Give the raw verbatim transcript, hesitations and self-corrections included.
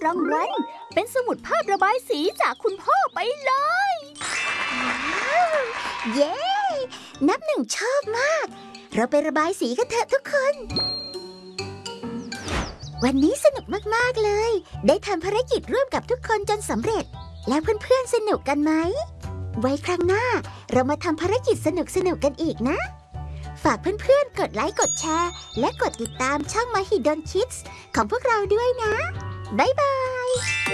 รางวัลเป็นสมุดภาพระบายสีจากคุณพ่อไปเลยเย้นับหนึ่งชอบมากเราไประบายสีกันเถอะทุกคนวันนี้สนุกมากๆเลยได้ทำภารกิจร่วมกับทุกคนจนสำเร็จแล้วเพื่อนๆสนุกกันไหมไว้ครั้งหน้าเรามาทำภารกิจสนุกๆกันอีกนะฝากเพื่อนๆกดไลค์กดแชร์และกดติดตามช่อง Mahidol Kids ของพวกเราด้วยนะบ๊ายบาย